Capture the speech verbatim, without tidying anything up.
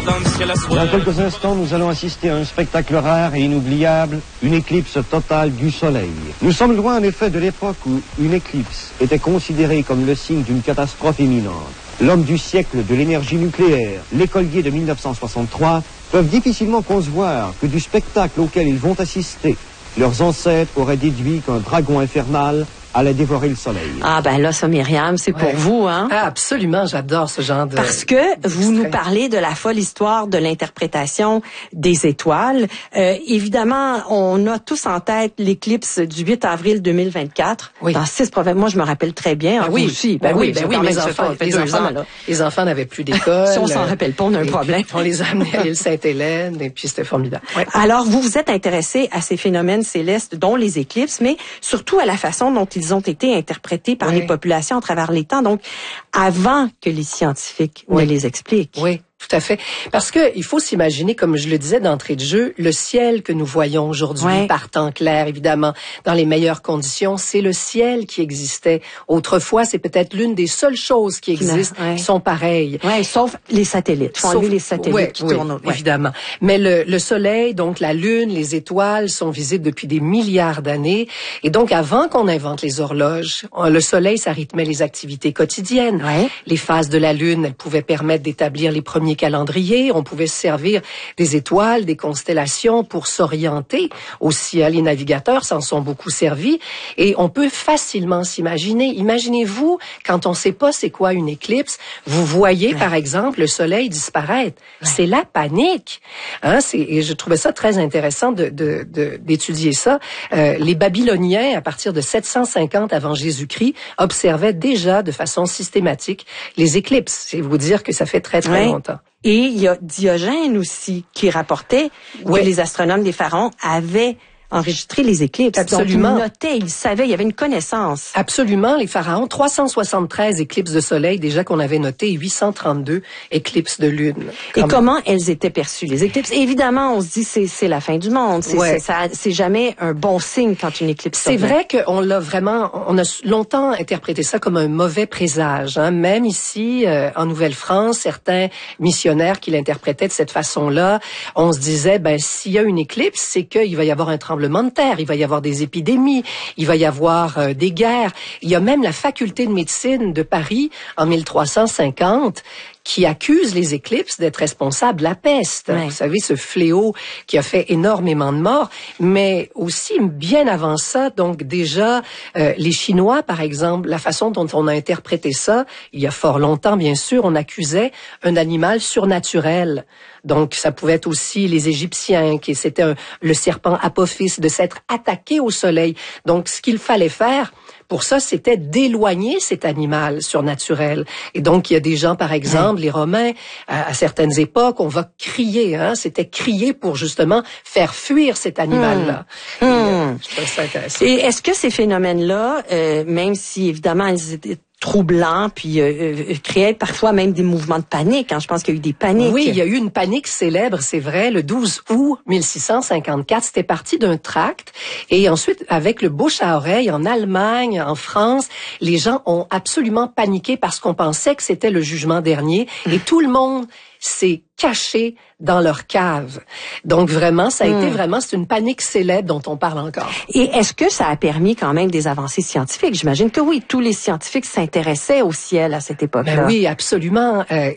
Dans quelques instants, nous allons assister à un spectacle rare et inoubliable, une éclipse totale du Soleil. Nous sommes loin en effet de l'époque où une éclipse était considérée comme le signe d'une catastrophe imminente. L'homme du siècle de l'énergie nucléaire, l'écolier de mille neuf cent soixante-trois, peuvent difficilement concevoir que du spectacle auquel ils vont assister, leurs ancêtres auraient déduit qu'un dragon infernal allait dévorer le soleil. Ah ben là, ça, Myriam, c'est pour ouais. vous, hein? Ah, absolument, j'adore ce genre de... Parce que vous nous parlez de la folle histoire de l'interprétation des étoiles. Euh, évidemment, on a tous en tête l'éclipse du huit avril deux mille vingt-quatre. Oui. Dans six provinces. Moi, je me rappelle très bien. Ben oui, aussi. Ben, ben oui, ben oui, mes enfants, enfants, les enfants, ans, les enfants n'avaient plus d'école. Si on s'en rappelle pas, on a un problème. On les a amenés à l'île Sainte-Hélène, et puis c'était formidable. Ouais. Alors, vous vous êtes intéressé à ces phénomènes célestes, dont les éclipses, mais surtout à la façon dont ils ont été interprétés par oui. les populations à travers les temps, donc avant que les scientifiques oui. ne les expliquent. Oui. Tout à fait. Parce que il faut s'imaginer, comme je le disais d'entrée de jeu, le ciel que nous voyons aujourd'hui, ouais. par temps clair, évidemment, dans les meilleures conditions, c'est le ciel qui existait. Autrefois, c'est peut-être l'une des seules choses qui existent, qui ouais. sont pareilles. Ouais, sauf les satellites. Faut enlever les satellites ouais, qui oui, tournent. Ouais. Évidemment. Mais le, le soleil, donc la lune, les étoiles sont visibles depuis des milliards d'années. Et donc, avant qu'on invente les horloges, le soleil, ça rythmait les activités quotidiennes. Ouais. Les phases de la lune, elles pouvaient permettre d'établir les premiers calendrier, on pouvait se servir des étoiles, des constellations pour s'orienter. Aussi, les navigateurs s'en sont beaucoup servis et on peut facilement s'imaginer. Imaginez-vous, quand on ne sait pas c'est quoi une éclipse, vous voyez, ouais. par exemple, le soleil disparaître. Ouais. C'est la panique. Hein, c'est, et je trouvais ça très intéressant de, de, de, d'étudier ça. Euh, les Babyloniens, à partir de sept cent cinquante avant Jésus-Christ, observaient déjà de façon systématique les éclipses. C'est vous dire que ça fait très, très ouais. longtemps. Et il y a Diogène aussi qui rapportait oui. que les astronomes des pharaons avaient enregistré les éclipses. Absolument. Donc, ils notaient, ils savaient, il y avait une connaissance. Absolument, les pharaons, trois cent soixante-treize éclipses de soleil, déjà qu'on avait noté huit cent trente-deux éclipses de lune. Et même. Comment elles étaient perçues, les éclipses? Évidemment, on se dit c'est c'est la fin du monde. C'est ouais. c'est, ça, c'est jamais un bon signe quand une éclipse C'est vrai qu'on l'a vraiment, on a longtemps interprété ça comme un mauvais présage. Hein. Même ici, euh, en Nouvelle-France, certains missionnaires qui l'interprétaient de cette façon-là, on se disait, ben s'il y a une éclipse, c'est qu'il va y avoir un tremblement de terre, il va y avoir des épidémies, il va y avoir euh, des guerres. Il y a même la faculté de médecine de Paris en mille trois cent cinquante qui accuse les éclipses d'être responsables de la peste. Ouais. Vous savez, ce fléau qui a fait énormément de morts, mais aussi bien avant ça, donc déjà, euh, les Chinois, par exemple, la façon dont on a interprété ça, il y a fort longtemps, bien sûr, on accusait un animal surnaturel. Donc, ça pouvait être aussi les Égyptiens, qui c'était un, le serpent Apophis, de s'être attaqué au soleil. Donc, ce qu'il fallait faire pour ça, c'était d'éloigner cet animal surnaturel. Et donc, il y a des gens, par exemple, les Romains, à, à certaines époques, on va crier. Hein, c'était crier pour justement faire fuir cet animal-là. Mmh. Et, euh, je trouve ça intéressant. Et est-ce que ces phénomènes-là, euh, même si évidemment ils étaient troublants, puis euh, euh, créaient parfois même des mouvements de panique. Hein. Je pense qu'il y a eu des paniques. Oui, il y a eu une panique célèbre, c'est vrai, le douze août mille six cent cinquante-quatre. C'était parti d'un tract. Et ensuite, avec le bouche à oreille, en Allemagne, en France, les gens ont absolument paniqué parce qu'on pensait que c'était le jugement dernier. Et tout le monde s'est caché dans leur cave. Donc vraiment, ça a mmh. été vraiment, c'est une panique célèbre dont on parle encore. Et est-ce que ça a permis quand même des avancées scientifiques? J'imagine que oui, tous les scientifiques s'intéressaient au ciel à cette époque-là. Ben oui, absolument. Euh,